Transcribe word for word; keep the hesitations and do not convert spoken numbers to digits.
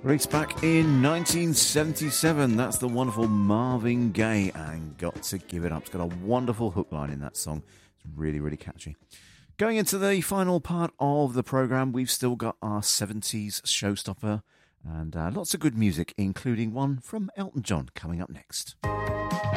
Released back in nineteen seventy-seven. That's the wonderful Marvin Gaye and Got to Give It Up. It's got a wonderful hook line in that song. It's really, really catchy. Going into the final part of the programme, we've still got our seventies showstopper and uh, lots of good music, including one from Elton John coming up next.